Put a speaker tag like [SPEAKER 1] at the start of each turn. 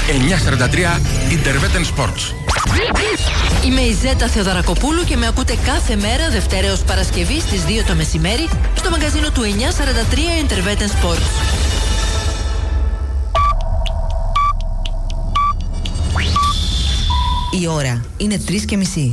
[SPEAKER 1] 943 Interveten Sports.
[SPEAKER 2] Είμαι η Ζέτα Θεοδωρακοπούλου και με ακούτε κάθε μέρα Δευτέρα έως Παρασκευή στις 2 το μεσημέρι στο μαγκαζίνο του 943 Interveten Sports.
[SPEAKER 3] Η ώρα είναι 3:30.